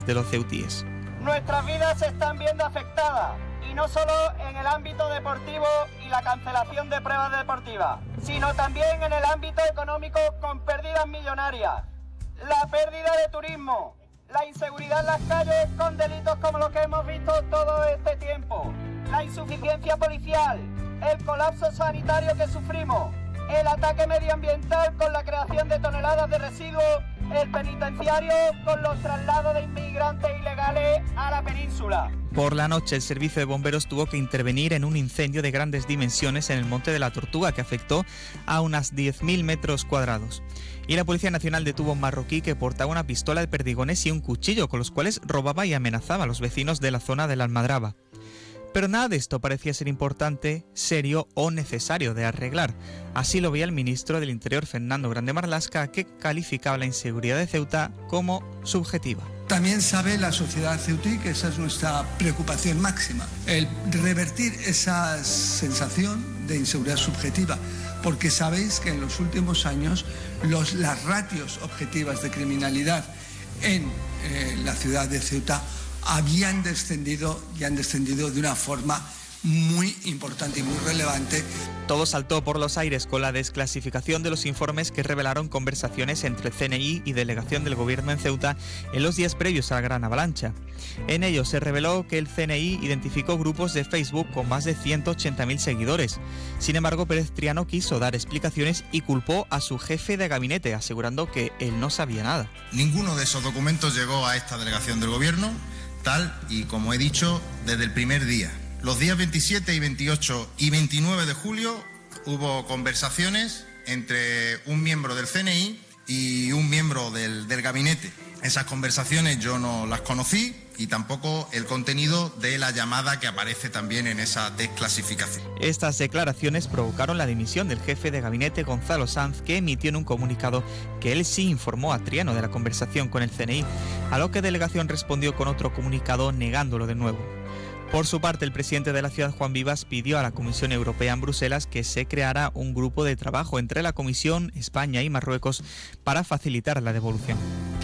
de los ceutíes. Nuestras vidas se están viendo afectadas, y no solo en el ámbito deportivo y la cancelación de pruebas deportivas, sino también en el ámbito económico con pérdidas millonarias, la pérdida de turismo, la inseguridad en las calles con delitos como los que hemos visto todo este tiempo, la insuficiencia policial, el colapso sanitario que sufrimos, el ataque medioambiental con la creación de toneladas de residuos, el penitenciario con los traslados de inmigrantes ilegales a la península. Por la noche, el servicio de bomberos tuvo que intervenir en un incendio de grandes dimensiones en el Monte de la Tortuga que afectó a unas 10.000 metros cuadrados. Y la Policía Nacional detuvo a un marroquí que portaba una pistola de perdigones y un cuchillo con los cuales robaba y amenazaba a los vecinos de la zona de la Almadraba. Pero nada de esto parecía ser importante, serio o necesario de arreglar. Así lo veía el ministro del Interior, Fernando Grande Marlaska, que calificaba la inseguridad de Ceuta como subjetiva. También sabe la sociedad ceutí que esa es nuestra preocupación máxima, el revertir esa sensación de inseguridad subjetiva, porque sabéis que en los últimos años las ratios objetivas de criminalidad en la ciudad de Ceuta habían descendido y han descendido de una forma muy importante y muy relevante. Todo saltó por los aires con la desclasificación de los informes que revelaron conversaciones entre el CNI y delegación del gobierno en Ceuta en los días previos a la gran avalancha. En ellos se reveló que el CNI identificó grupos de Facebook con más de 180.000 seguidores. Sin embargo, Pérez Triano quiso dar explicaciones y culpó a su jefe de gabinete, asegurando que él no sabía nada. Ninguno de esos documentos llegó a esta delegación del gobierno, tal y como he dicho desde el primer día. Los días 27 y 28 y 29 de julio hubo conversaciones entre un miembro del CNI y un miembro del gabinete. Esas conversaciones yo no las conocí y tampoco el contenido de la llamada que aparece también en esa desclasificación. Estas declaraciones provocaron la dimisión del jefe de gabinete Gonzalo Sanz, que emitió en un comunicado que él sí informó a Triano de la conversación con el CNI, a lo que delegación respondió con otro comunicado negándolo de nuevo. Por su parte, el presidente de la ciudad, Juan Vivas, pidió a la Comisión Europea en Bruselas que se creara un grupo de trabajo entre la Comisión, España y Marruecos para facilitar la devolución.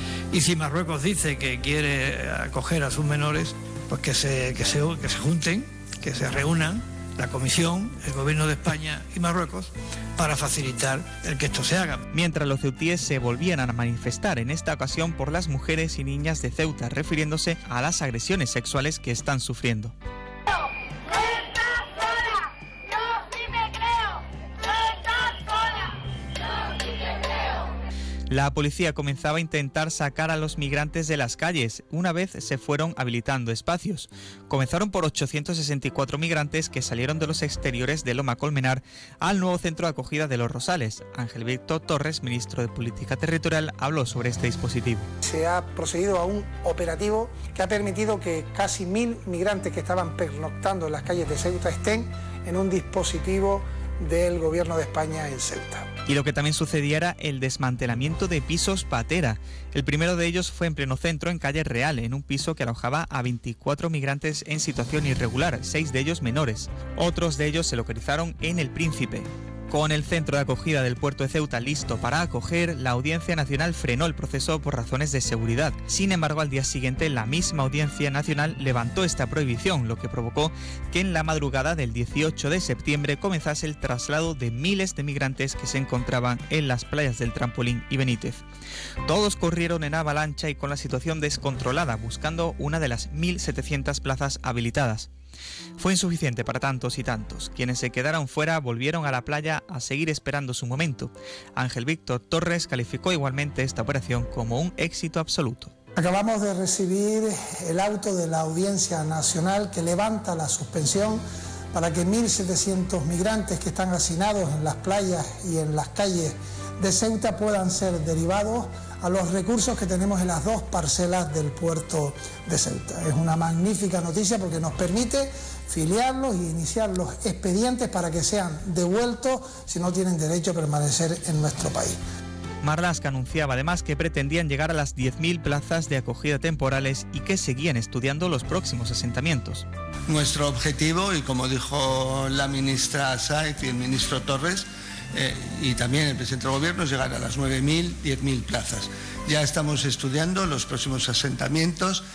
Y si Marruecos dice que quiere acoger a sus menores, pues que se junten, que se reúnan la Comisión, el Gobierno de España y Marruecos para facilitar el que esto se haga. Mientras los ceutíes se volvían a manifestar, en esta ocasión por las mujeres y niñas de Ceuta, refiriéndose a las agresiones sexuales que están sufriendo. La policía comenzaba a intentar sacar a los migrantes de las calles. Una vez se fueron habilitando espacios. Comenzaron por 864 migrantes que salieron de los exteriores de Loma Colmenar al nuevo centro de acogida de Los Rosales. Ángel Víctor Torres, ministro de Política Territorial, habló sobre este dispositivo. Se ha procedido a un operativo que ha permitido que casi 1.000 migrantes que estaban pernoctando en las calles de Ceuta estén en un dispositivo del Gobierno de España en Ceuta. Y lo que también sucedía era el desmantelamiento de pisos patera. El primero de ellos fue en pleno centro, en calle Real, en un piso que alojaba a 24 migrantes en situación irregular, 6 de ellos menores. Otros de ellos se localizaron en El Príncipe. Con el centro de acogida del puerto de Ceuta listo para acoger, la Audiencia Nacional frenó el proceso por razones de seguridad. Sin embargo, al día siguiente, la misma Audiencia Nacional levantó esta prohibición, lo que provocó que en la madrugada del 18 de septiembre comenzase el traslado de miles de migrantes que se encontraban en las playas del Trampolín y Benítez. Todos corrieron en avalancha y con la situación descontrolada, buscando una de las 1.700 plazas habilitadas. Fue insuficiente para tantos y tantos. Quienes se quedaron fuera volvieron a la playa a seguir esperando su momento. Ángel Víctor Torres calificó igualmente esta operación como un éxito absoluto. Acabamos de recibir el auto de la Audiencia Nacional que levanta la suspensión para que 1.700 migrantes que están hacinados en las playas y en las calles de Ceuta puedan ser derivados a los recursos que tenemos en las dos parcelas del puerto de Ceuta. Es una magnífica noticia porque nos permite filiarlos y iniciar los expedientes para que sean devueltos si no tienen derecho a permanecer en nuestro país. Marlaska anunciaba además que pretendían llegar a las 10.000 plazas de acogida temporales y que seguían estudiando los próximos asentamientos. Nuestro objetivo, y como dijo la ministra Sáez y el ministro Torres, y también el presidente del Gobierno, es llegar a las 9.000, 10.000 plazas. Ya estamos estudiando los próximos asentamientos